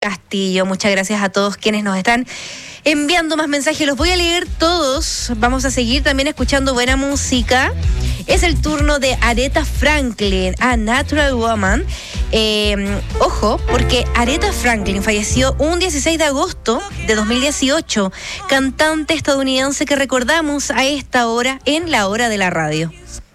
Castillo. Muchas gracias a todos quienes nos están enviando más mensajes. Los voy a leer todos. Vamos a seguir también escuchando buena música. Es el turno de Aretha Franklin, A Natural Woman. Ojo, porque Aretha Franklin falleció un 16 de agosto de 2018, cantante estadounidense que recordamos a esta hora en la hora de la radio.